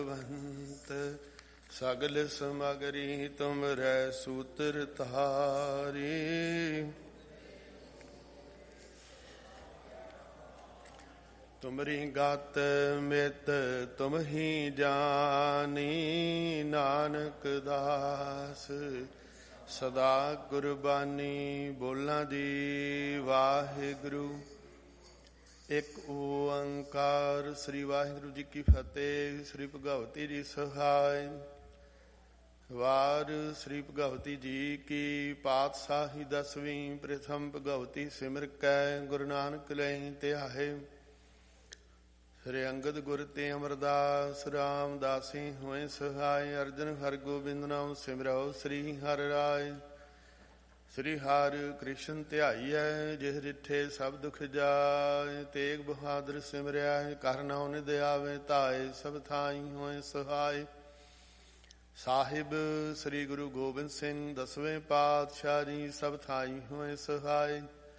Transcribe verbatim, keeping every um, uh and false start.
ਸਗਲ ਸਮਗਰੀ ਤੁਮਰੈ ਸੂਤਰ ਧਾਰੀ। ਤੁਮਰੀ ਗਤ ਮਿਤ ਤੁਮ ਹੀ ਜਾਨੀ। ਨਾਨਕ ਦਾਸ ਸਦਾ ਕੁਰਬਾਨੀ। ਬੋਲਾਂ ਦੀ ਵਾਹਿਗੁਰੂ। ਇੱਕ ਓੰਕਾਰ। ਸ੍ਰੀ ਵਾਹਿਗੁਰੂ ਜੀ ਕੀ ਫਤਿਹ। ਸ੍ਰੀ ਭਗਵਤੀ ਜੀ ਸਹਾਇ। ਵਾਰ ਸ੍ਰੀ ਭਗਵਤੀ ਜੀ ਕੀ ਪਾਤਸ਼ਾਹੀ ਦਸਵੀਂ। ਪ੍ਰਥਮ ਭਗਵਤੀ ਸਿਮਰ ਕੈ ਗੁਰੂ ਨਾਨਕ ਲੈ ਧਿਆਏ। ਸ੍ਰੀ ਅੰਗਦ ਗੁਰ ਤੇ ਅਮਰਦਾਸ ਰਾਮਦਾਸੀ ਹੋਏ ਸਹਾਇ। ਅਰਜਨ ਹਰਗੋਬਿੰਦ ਨਾਮ ਸਿਮਰਉ ਸ੍ਰੀ ਹਰਿ ਰਾਇ। ਸ੍ਰੀ ਹਰਿ ਕ੍ਰਿਸ਼ਨ ਧਿਆਈਐ ਜਿਹ ਡਿਠੇ ਸਭ ਦੁਖ ਜਾਇ। ਤੇਗ ਬਹਾਦਰ ਸਿਮਰਿਆ ਕਰ ਨਾਉ ਨਿਧ ਆਵੇ ਧਾਇ। ਸਭ ਥਾਈ ਹੋਏ ਸਹਾਇ। ਸਾਹਿਬ ਸ੍ਰੀ ਗੁਰੂ ਗੋਬਿੰਦ ਸਿੰਘ ਦਸਵੇਂ ਪਾਤਸ਼ਾਹ ਜੀ ਸਭ ਥਾਈ ਹੋਏ ਸਹਾਇ।